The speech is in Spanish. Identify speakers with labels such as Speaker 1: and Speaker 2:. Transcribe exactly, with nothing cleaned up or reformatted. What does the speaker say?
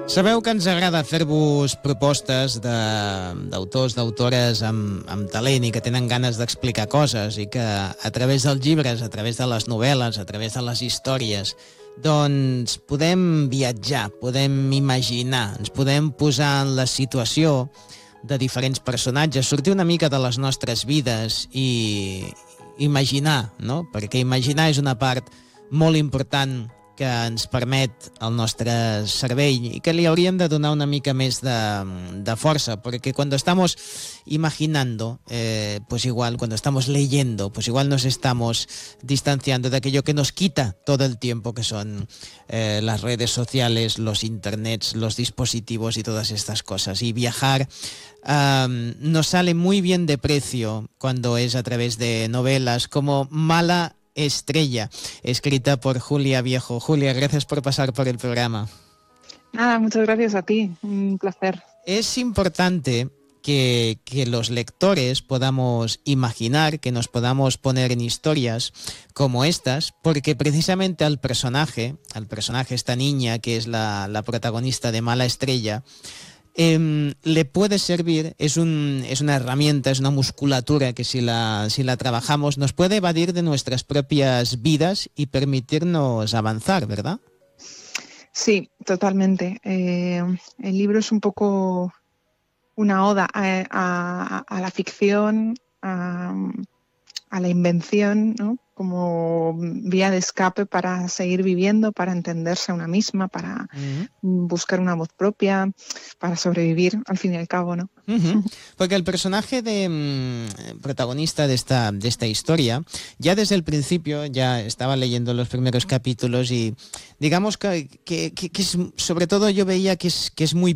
Speaker 1: Sabeu que ens agrada fer-vos propostes d'autors, d'autores amb, amb talent i que tenen ganes d'explicar coses i que a través dels llibres, a través de les novel·les, a través de les històries, doncs podem viatjar, podem imaginar, ens podem posar en la situació de diferents personatges, sortir una mica de les nostres vides i imaginar, no? Perquè imaginar és una part molt important que ens permet el nostre cervell i que li hauríem de donar una mica més de, de força, porque cuando estamos imaginando, eh, pues igual, cuando estamos leyendo, pues igual nos estamos distanciando de aquello que nos quita todo el tiempo, que son eh, las redes sociales, los internets, los dispositivos y todas estas cosas. Y viajar um, nos sale muy bien de precio cuando es a través de novelas como Mala Estrella, escrita por Julia Viejo. Julia, gracias por pasar por el programa.
Speaker 2: Nada, muchas gracias a ti, un placer.
Speaker 1: Es importante que, que los lectores podamos imaginar, que nos podamos poner en historias como estas, porque precisamente al personaje, al personaje, esta niña que es la, la protagonista de Mala Estrella, Eh, le puede servir, es, un, es una herramienta, es una musculatura que si la, si la trabajamos nos puede evadir de nuestras propias vidas y permitirnos avanzar, ¿verdad?
Speaker 2: Sí, totalmente. Eh, el libro es un poco una oda a, a, a la ficción, a, a la invención, ¿no? Como vía de escape para seguir viviendo, para entenderse a una misma, para uh-huh. buscar una voz propia, para sobrevivir, al fin y al cabo, ¿no?
Speaker 1: Uh-huh. Porque el personaje de mmm, protagonista de esta, de esta historia, ya desde el principio, ya estaba leyendo los primeros capítulos y digamos que, que, que, que es, sobre todo yo veía que es, que es muy